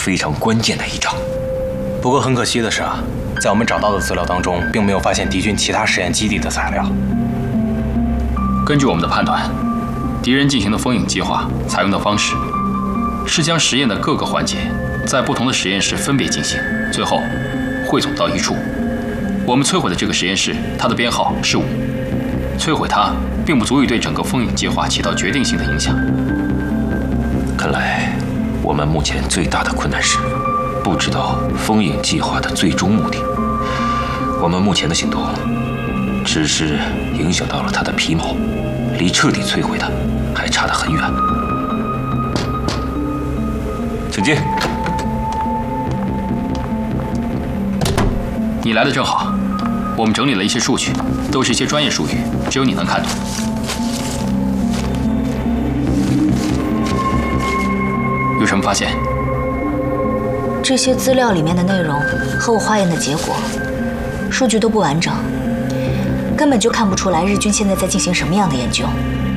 非常关键的一仗。 不过很可惜的是啊，在我们找到的资料当中，并没有发现敌军其他实验基地的材料。 根据我们的判断，敌人进行的封印计划采用的方式是将实验的各个环节在不同的实验室分别进行，最后汇总到一处。我们摧毁的这个实验室，它的编号是5。摧毁它并不足以对整个封印计划起到决定性的影响。 看来，我们目前最大的困难是不知道封印计划的最终目的。我们目前的行动只是影响到了他的皮毛，离彻底摧毁他还差得很远。请进。 你来的正好，我们整理了一些数据，都是一些专业术语，只有你能看懂。有什么发现？ 这些资料里面的内容和我化验的结果，数据都不完整，根本就看不出来日军现在在进行什么样的研究。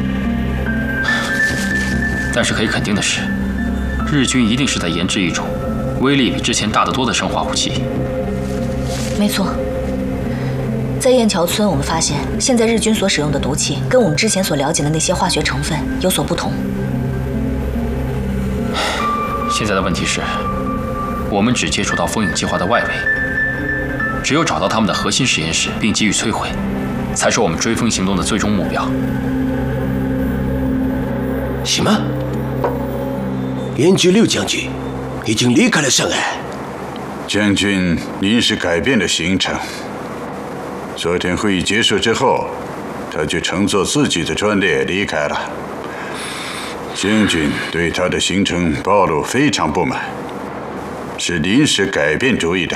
但是可以肯定的是，日军一定是在研制一种威力比之前大得多的生化武器。 没错，在雁桥村，我们发现现在日军所使用的毒气跟我们之前所了解的那些化学成分有所不同。 现在的问题是，我们只接触到封印计划的外围，只有找到他们的核心实验室并给予摧毁，才是我们追风行动的最终目标。 什么？严居六将军已经离开了上海？ 将军临时改变了行程。昨天会议结束之后，他就乘坐自己的专列离开了。将军对他的行程暴露非常不满，是临时改变主意的。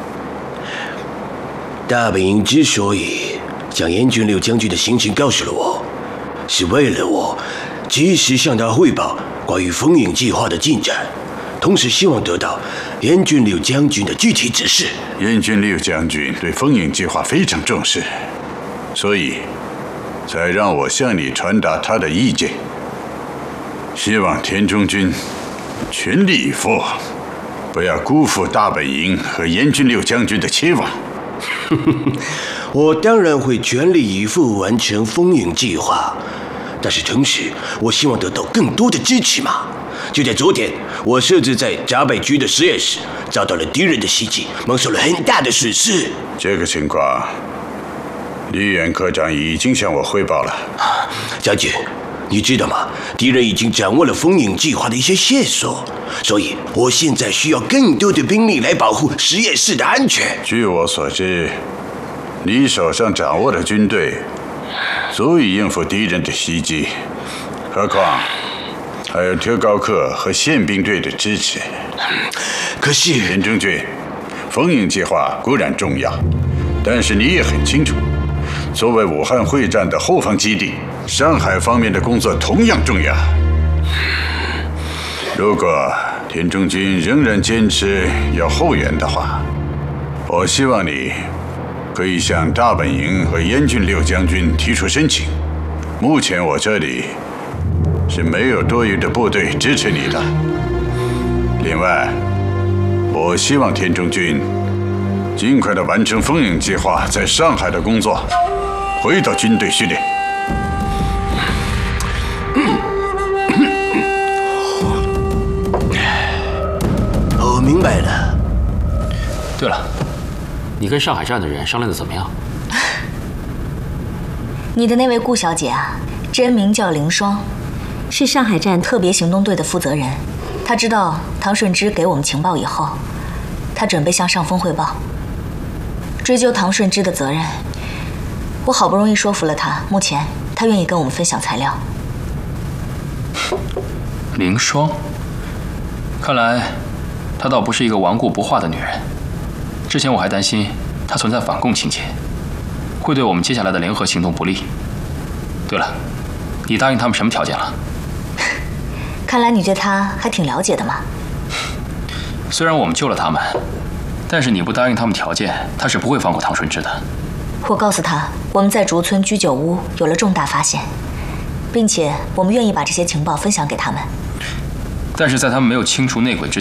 大本营之所以将严俊六将军的行程告诉了我，是为了我及时向他汇报关于封印计划的进展，同时希望得到严俊六将军的具体指示。 严俊六将军对封印计划非常重视，所以才让我向你传达他的意见。希望田中君全力以赴，不要辜负大本营和严俊六将军的期望。 我当然会全力以赴完成封印计划，但是同时我希望得到更多的支持嘛。就在昨天，我设置在闸北区的实验室遭到了敌人的袭击，蒙受了很大的损失。 这个情况，李远科长已经向我汇报了。 将军，你知道吗？敌人已经掌握了封印计划的一些线索，所以我现在需要更多的兵力来保护实验室的安全。 据我所知，你手上掌握的军队足以应付敌人的袭击，何况还有特高课和宪兵队的支持。 可是， 田中君，封印计划固然重要，但是你也很清楚，作为武汉会战的后方基地，上海方面的工作同样重要。如果田中君仍然坚持要后援的话，我希望你可以向大本营和严俊六将军提出申请。目前我这里是没有多余的部队支持你的。另外，我希望田中君尽快的完成封印计划在上海的工作，回到军队训练。 我明白了。 对了，你跟上海站的人商量的怎么样？ 你的那位顾小姐啊，真名叫凌霜，是上海站特别行动队的负责人。她知道唐顺之给我们情报以后，她准备向上峰汇报，追究唐顺之的责任。我好不容易说服了她，目前她愿意跟我们分享材料。 凌霜，看来她倒不是一个顽固不化的女人。之前我还担心她存在反共情节，会对我们接下来的联合行动不利。对了，你答应他们什么条件了？ 看来你对她还挺了解的嘛。 虽然我们救了他们，但是你不答应他们条件，他是不会放过唐顺之的。 我告诉他，我们在竹村居酒屋有了重大发现，并且我们愿意把这些情报分享给他们。 但是在他们没有清除内鬼之前，